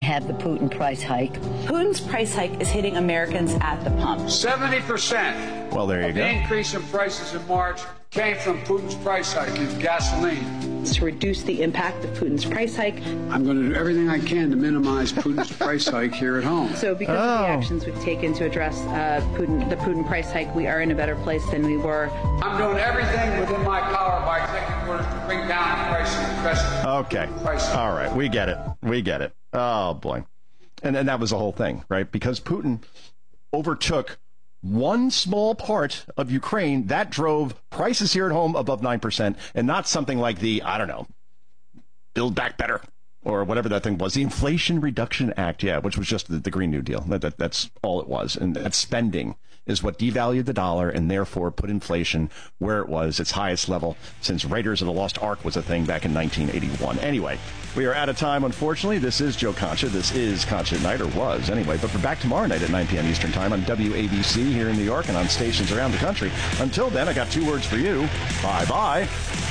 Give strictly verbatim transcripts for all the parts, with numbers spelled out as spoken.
have the Putin price hike. Putin's price hike is hitting Americans at the pump. seventy percent well, there you of go. the increase in prices in March came from Putin's price hike in gasoline. To reduce the impact of Putin's price hike, I'm going to do everything I can to minimize Putin's price hike here at home. So because oh. of the actions we've taken to address uh, Putin, the Putin price hike, we are in a better place than we were. I'm doing everything within my power by executive orders to bring down the price of the president. Okay. Price hike. All right. We get it. We get it. Oh, boy. And then that was the whole thing, right? Because Putin overtook one small part of Ukraine, that drove prices here at home above nine percent, and not something like the, I don't know, Build Back Better or whatever that thing was, the Inflation Reduction Act, yeah, which was just the, the Green New Deal. That, that, that's all it was. And that spending is what devalued the dollar and therefore put inflation where it was, its highest level since Raiders of the Lost Ark was a thing back in nineteen eighty-one. Anyway, we are out of time, unfortunately. This is Joe Concha. This is Concha at Night, or was anyway. But we're back tomorrow night at nine p.m. Eastern Time on W A B C here in New York and on stations around the country. Until then, I got two words for you. Bye-bye.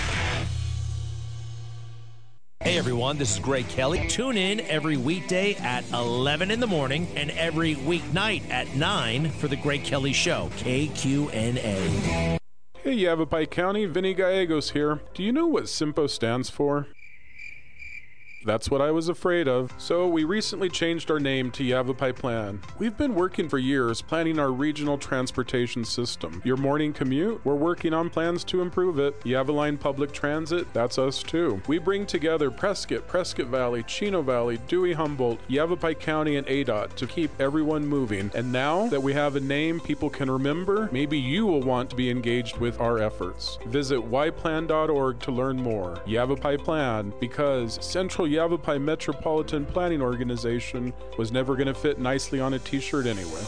Hey everyone, this is Greg Kelly. Tune in every weekday at eleven in the morning and every weeknight at nine for the Greg Kelly Show, K Q N A. Hey Yavapai County, Vinny Gallegos here. Do you know what SIMPO stands for? That's what I was afraid of. So we recently changed our name to Yavapai Plan. We've been working for years planning our regional transportation system. Your morning commute? We're working on plans to improve it. Yavaline Public Transit? That's us too. We bring together Prescott, Prescott Valley, Chino Valley, Dewey Humboldt, Yavapai County, and A D O T to keep everyone moving. And now that we have a name people can remember, maybe you will want to be engaged with our efforts. Visit y plan dot org to learn more. Yavapai Plan, because Central Yavapai Metropolitan Planning Organization was never going to fit nicely on a t-shirt anyway.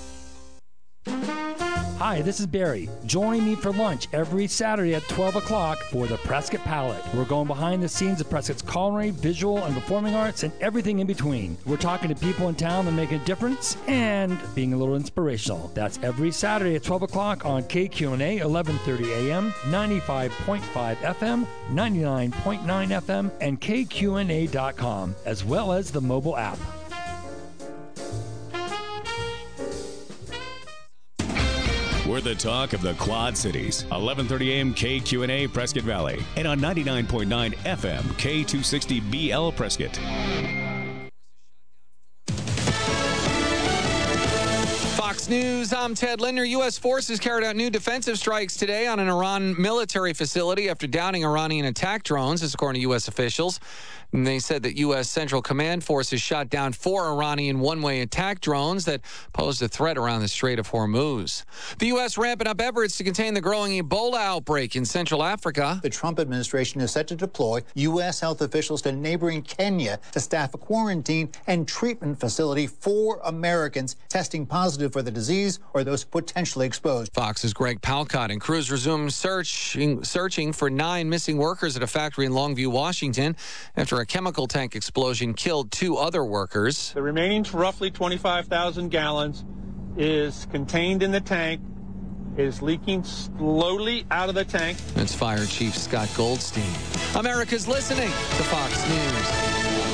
Hi, this is Barry. Join me for lunch every Saturday at twelve o'clock for the Prescott Palette. We're going behind the scenes of Prescott's culinary, visual, and performing arts, and everything in between. We're talking to people in town that make a difference and being a little inspirational. That's every Saturday at twelve o'clock on K Q N A, eleven thirty A M, ninety-five point five F M, ninety-nine point nine F M, and K Q N A dot com, as well as the mobile app. We're the talk of the Quad Cities. eleven thirty A M K Q N A Prescott Valley. And on ninety-nine point nine F M K two sixty B L Prescott. Fox News, I'm Ted Linder. U S forces carried out new defensive strikes today on an Iran military facility after downing Iranian attack drones, this is according to U S officials. And they said that U S Central Command forces shot down four Iranian one-way attack drones that posed a threat around the Strait of Hormuz. The U S ramping up efforts to contain the growing Ebola outbreak in Central Africa. The Trump administration is set to deploy U S health officials to neighboring Kenya to staff a quarantine and treatment facility for Americans testing positive for the disease or those potentially exposed. Fox's Greg Palcott and crews resumed searching, searching for nine missing workers at a factory in Longview, Washington, after a chemical tank explosion killed two other workers. The remaining roughly twenty-five thousand gallons is contained in the tank, is leaking slowly out of the tank. That's Fire Chief Scott Goldstein. America's listening to Fox News.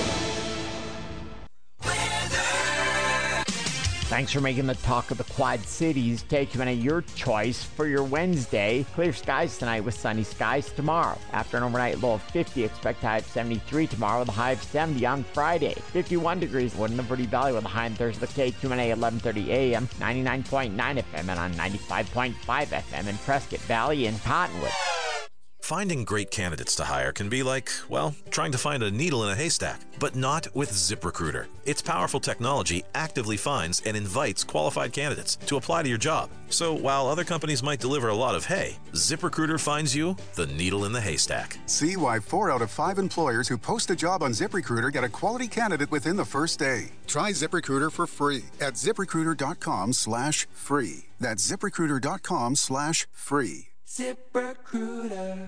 Thanks for making the talk of the Quad Cities. K Q N A, your choice for your Wednesday. Clear skies tonight with sunny skies tomorrow. After an overnight low of fifty, expect a high of seventy-three tomorrow with a high of seventy on Friday. fifty-one degrees in the Verde Valley with a high on Thursday. K Q N A, eleven thirty A M, ninety-nine point nine F M, and on ninety-five point five F M in Prescott Valley and Cottonwood. Finding great candidates to hire can be like, well, trying to find a needle in a haystack, but not with ZipRecruiter. Its powerful technology actively finds and invites qualified candidates to apply to your job. So while other companies might deliver a lot of hay, ZipRecruiter finds you the needle in the haystack. See why four out of five employers who post a job on ZipRecruiter get a quality candidate within the first day. Try ZipRecruiter for free at ZipRecruiter.com slash free. That's ZipRecruiter.com slash free. ZipRecruiter.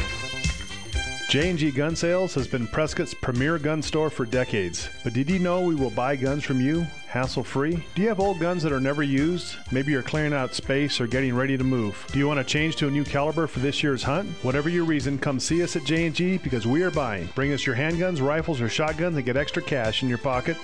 J and G Gun Sales has been Prescott's premier gun store for decades. But did you know we will buy guns from you, hassle-free? Do you have old guns that are never used? Maybe you're clearing out space or getting ready to move. Do you want to change to a new caliber for this year's hunt? Whatever your reason, come see us at J and G because we are buying. Bring us your handguns, rifles, or shotguns and get extra cash in your pocket